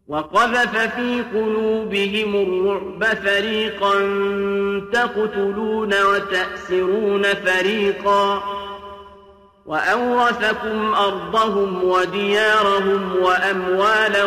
وقذف في قلوبهم الرعب فريقا تقتلون وتأسرون فريقا وأورثكم أرضهم وديارهم وأموالهم